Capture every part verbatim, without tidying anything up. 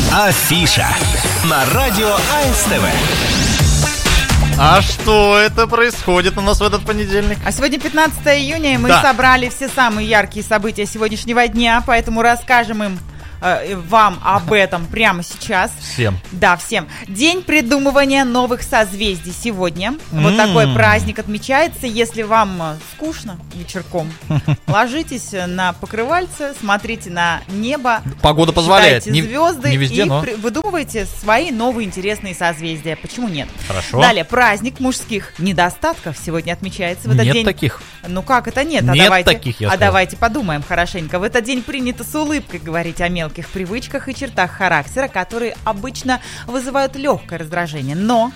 Афиша на радио АСТВ. А что это происходит у нас в этот понедельник? А сегодня пятнадцатое июня, и мы Да. собрали все самые яркие события сегодняшнего дня, поэтому расскажем им э, вам об этом прямо сейчас. Всем. Да, всем. День придумывания новых созвездий сегодня. Вот М. такой праздник отмечается. Если вам э, скучно вечерком, ложитесь на покрывальце, смотрите на небо, Погода позволяет. читайте Не- звезды не везде, и но- при- выдумывайте свои новые интересные созвездия. Почему нет? Хорошо. Далее, праздник мужских недостатков сегодня отмечается в этот Нет день. таких. Ну как это нет? А Нет давайте, таких, я а сказал. давайте подумаем хорошенько. В этот день принято с улыбкой говорить о мелких привычках и чертах характера, которые обычно вызывают легкое раздражение. Но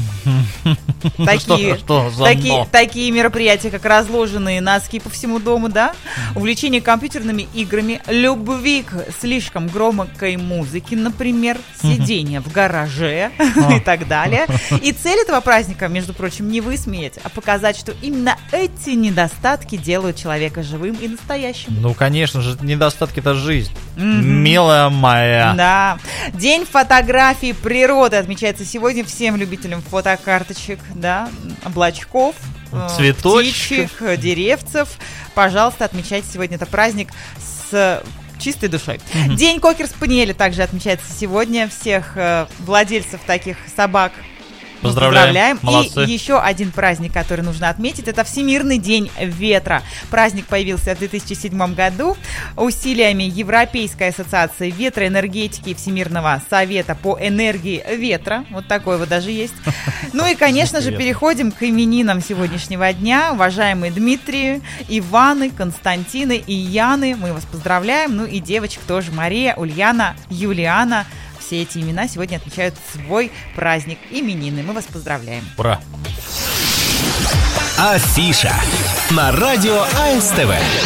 такие, Что- что за такие, но? такие мероприятия, как разложенные носки по всему дому, да, увлечение компьютерными играми, любви к слишком громкой музыке, например, сидение в гараже и так далее. И цель этого праздника, между прочим, не высмеять, а показать, что именно эти недостатки делают человека живым и настоящим. Ну, конечно же, недостатки — это жизнь. Мгм. Милая моя. Да. День фотографии природы отмечается сегодня всем любителям фотокарточек, да, облачков, э, Цветочков. птичек, э, деревцев. Пожалуйста, отмечайте сегодня этот праздник с чистой душой. День кокер-спаниеля также отмечается сегодня. Всех э, владельцев таких собак мы Поздравляем. Молодцы. И еще один праздник, который нужно отметить, это Всемирный день ветра. Праздник появился в две тысячи седьмом году усилиями Европейской ассоциации ветроэнергетики и Всемирного совета по энергии ветра. Вот такой вот даже есть. Ну и, конечно же, переходим к именинам сегодняшнего дня. Уважаемые Дмитрии, Иваны, Константины и Яны, мы вас поздравляем. Ну и девочек тоже: Мария, Ульяна, Юлиана. Все эти имена сегодня отмечают свой праздник, именины. Мы вас поздравляем. Ура. Афиша на радио АСТВ.